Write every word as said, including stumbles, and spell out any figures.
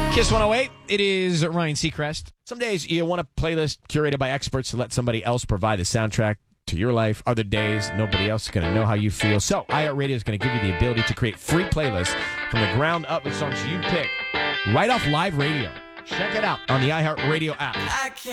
Kiss one oh eight, it is Ryan Seacrest. Some days you want a playlist curated by experts to let somebody else provide the soundtrack to your life. Other days, nobody else is going to know how you feel. So iHeartRadio is going to give you the ability to create free playlists from the ground up with songs you pick right off live radio. Check it out on the iHeartRadio app.